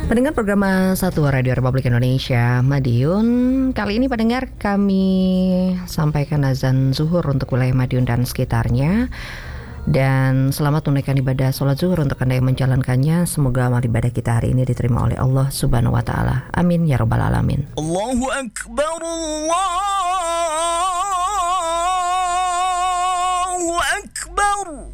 Pendengar program Satu Radio Republik Indonesia Madiun, kali ini pendengar kami sampaikan azan zuhur untuk wilayah Madiun dan sekitarnya. Dan selamat menunaikan ibadah sholat zuhur untuk Anda yang menjalankannya. Semoga amal ibadah kita hari ini diterima oleh Allah Subhanahu wa Ta'ala. Amin ya Rabbal Alamin. Allahu Akbar, Allahu Akbar.